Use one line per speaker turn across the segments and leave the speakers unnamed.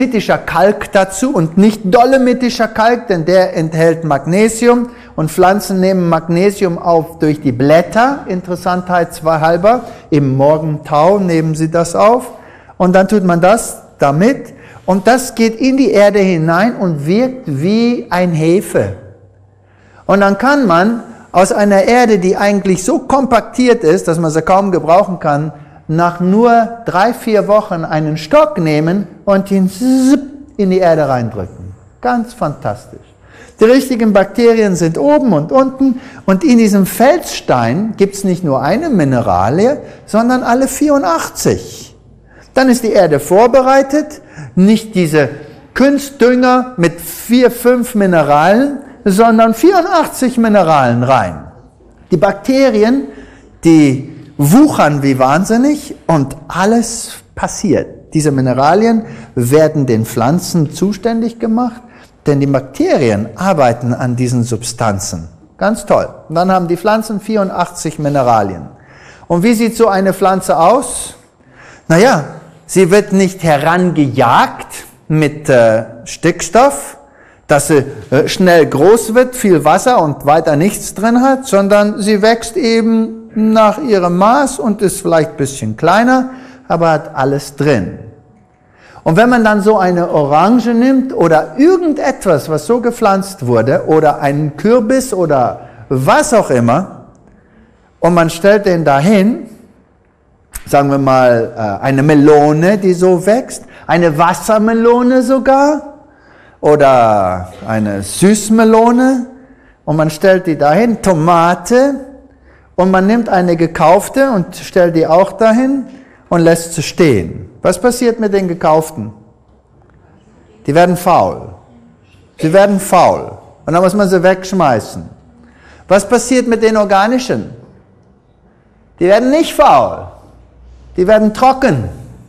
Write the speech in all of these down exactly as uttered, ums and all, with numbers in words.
dolomitischer Kalk dazu und nicht dolomitischer Kalk, denn der enthält Magnesium und Pflanzen nehmen Magnesium auf durch die Blätter, interessantheitshalber, im Morgentau nehmen sie das auf und dann tut man das damit und das geht in die Erde hinein und wirkt wie ein Hefe. Und dann kann man aus einer Erde, die eigentlich so kompaktiert ist, dass man sie kaum gebrauchen kann, nach nur drei, vier Wochen einen Stock nehmen und ihn in die Erde reindrücken. Ganz fantastisch. Die richtigen Bakterien sind oben und unten und in diesem Felsstein gibt es nicht nur eine Mineralie, sondern alle vierundachtzig. Dann ist die Erde vorbereitet, nicht diese Kunstdünger mit vier, fünf Mineralen, sondern vierundachtzig Mineralen rein. Die Bakterien, die wuchern wie wahnsinnig und alles passiert. Diese Mineralien werden den Pflanzen zuständig gemacht, denn die Bakterien arbeiten an diesen Substanzen. Ganz toll. Und dann haben die Pflanzen vierundachtzig Mineralien. Und wie sieht so eine Pflanze aus? Naja, sie wird nicht herangejagt mit äh, Stickstoff, dass sie äh, schnell groß wird, viel Wasser und weiter nichts drin hat, sondern sie wächst eben nach ihrem Maß und ist vielleicht ein bisschen kleiner, aber hat alles drin. Und wenn man dann so eine Orange nimmt oder irgendetwas, was so gepflanzt wurde, oder einen Kürbis oder was auch immer, und man stellt den dahin, sagen wir mal eine Melone, die so wächst, eine Wassermelone sogar, oder eine Süßmelone, und man stellt die dahin, Tomate, und man nimmt eine gekaufte und stellt die auch dahin und lässt sie stehen. Was passiert mit den gekauften? Die werden faul. Sie werden faul. Und dann muss man sie wegschmeißen. Was passiert mit den organischen? Die werden nicht faul. Die werden trocken.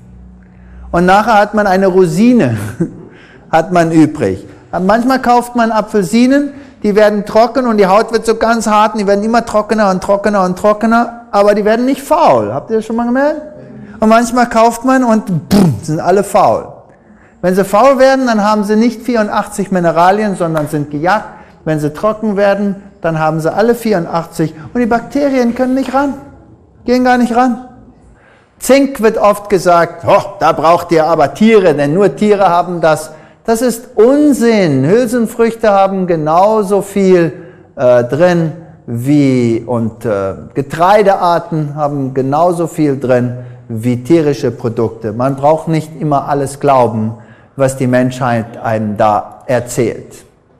Und nachher hat man eine Rosine, hat man übrig. Und manchmal kauft man Apfelsinen, die werden trocken und die Haut wird so ganz hart und die werden immer trockener und trockener und trockener, aber die werden nicht faul. Habt ihr das schon mal gemerkt? Und manchmal kauft man und boom, sind alle faul. Wenn sie faul werden, dann haben sie nicht vierundachtzig Mineralien, sondern sind gejagt. Wenn sie trocken werden, dann haben sie alle vierundachtzig und die Bakterien können nicht ran, gehen gar nicht ran. Zink wird oft gesagt, oh, da braucht ihr aber Tiere, denn nur Tiere haben das. Das ist Unsinn. Hülsenfrüchte haben genauso viel äh, drin wie, und äh, Getreidearten haben genauso viel drin wie tierische Produkte. Man braucht nicht immer alles glauben, was die Menschheit einem da erzählt.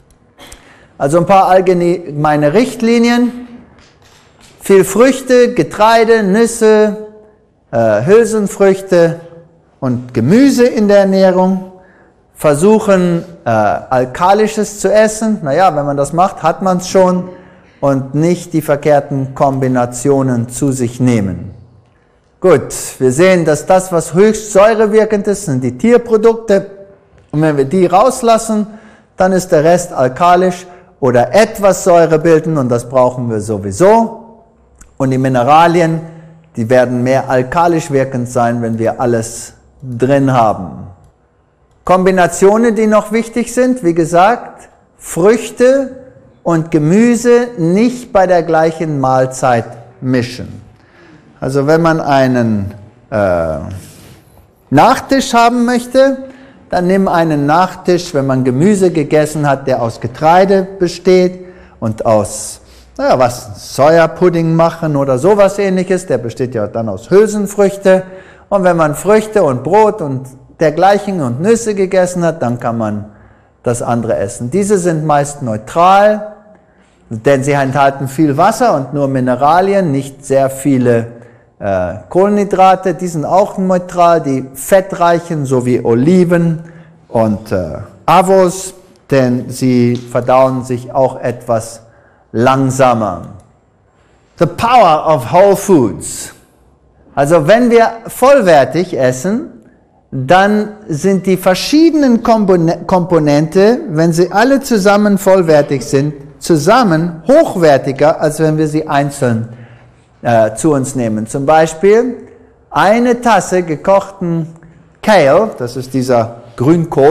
Also ein paar allgemeine Richtlinien. Viel Früchte, Getreide, Nüsse, äh, Hülsenfrüchte und Gemüse in der Ernährung. Versuchen, äh, Alkalisches zu essen. Naja, wenn man das macht, hat man es schon. Und nicht die verkehrten Kombinationen zu sich nehmen. Gut, wir sehen, dass das, was höchst säurewirkend ist, sind die Tierprodukte. Und wenn wir die rauslassen, dann ist der Rest alkalisch oder etwas Säure bilden. Und das brauchen wir sowieso. Und die Mineralien, die werden mehr alkalisch wirkend sein, wenn wir alles drin haben. Kombinationen, die noch wichtig sind, wie gesagt, Früchte und Gemüse nicht bei der gleichen Mahlzeit mischen. Also wenn man einen äh, Nachtisch haben möchte, dann nimm einen Nachtisch, wenn man Gemüse gegessen hat, der aus Getreide besteht und aus, naja, was, Sojapudding machen oder sowas ähnliches, der besteht ja dann aus Hülsenfrüchte. Und wenn man Früchte und Brot und dergleichen und Nüsse gegessen hat, dann kann man das andere essen. Diese sind meist neutral, denn sie enthalten viel Wasser und nur Mineralien, nicht sehr viele äh, Kohlenhydrate. Die sind auch neutral, die fettreichen, so wie Oliven und äh, Avos, denn sie verdauen sich auch etwas langsamer. The power of whole foods. Also wenn wir vollwertig essen, dann sind die verschiedenen Komponente, wenn sie alle zusammen vollwertig sind, zusammen hochwertiger, als wenn wir sie einzeln äh, zu uns nehmen. Zum Beispiel eine Tasse gekochten Kale, das ist dieser Grünkohl.